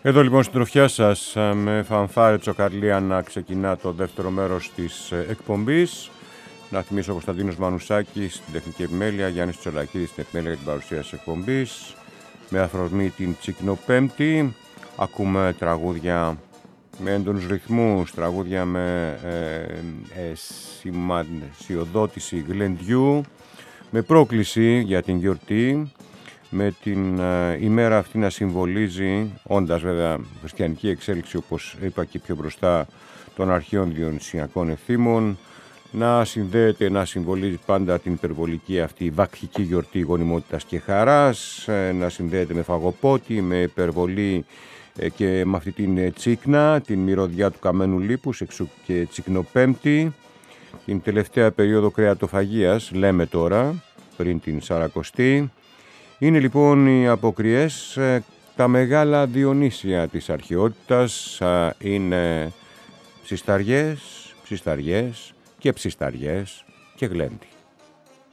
Εδώ λοιπόν στην τροφιά σας με φανφάρε τσοκαρλία να ξεκινά το δεύτερο μέρος της εκπομπής. Να θυμίσω ο Κωνσταντίνος Μανουσάκης στην τεχνική επιμέλεια, Γιάννης Τσολακίδης στην επιμέλεια για την παρουσία της εκπομπής. Με αφορμή την Τσικνοπέμπτη ακούμε τραγούδια με έντονους ρυθμούς, τραγούδια με σημαντιοδότηση γλεντιού, με πρόκληση για την γιορτή, με την ημέρα αυτή να συμβολίζει, όντας βέβαια χριστιανική εξέλιξη όπως είπα και πιο μπροστά των αρχαίων διονυσιακών ευθύμων, να συνδέεται, να συμβολίζει πάντα την υπερβολική αυτή βακχική γιορτή γονιμότητας και χαράς, να συνδέεται με φαγοπότη, με υπερβολή και με αυτή την τσίκνα, την μυρωδιά του καμένου λίπους, εξού και Τσικνοπέμπτη, την τελευταία περίοδο κρεατοφαγίας, λέμε τώρα, πριν την Σαρακοστή. Είναι λοιπόν οι αποκριές, τα μεγάλα Διονύσια της αρχαιότητας, είναι ψισταριές και ψισταριές και γλέντι.